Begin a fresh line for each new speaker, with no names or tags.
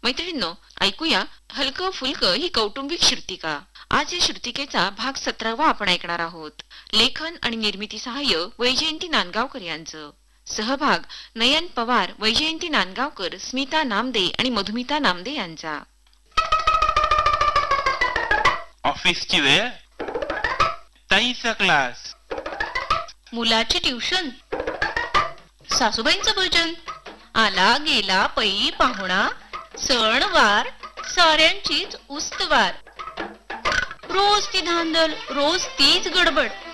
मैत्रिणींनो, ऐकूया हलकं फुलकं ही कौटुंबिक श्रुतिका. आज या श्रुतिकेचा भाग 17वा आपण ऐकणार आहोत. लेखन आणि निर्मिती सहाय्य वैजयंती नांदगावकर यांचं. सहभाग नयन पवार, वैजयंती नांदगावकर, स्मिता नामदे आणि मधुमिता नामदे यांचा.
ऑफिसची वेळ, ताईचा क्लास,
मुलाची ट्युशन, सासूबाईंचं भजन, आला गेला पै पाहुणा, सणवार साऱ्यांचीच उस्तवार. रोज ती धांदल, रोज तीच गडबड.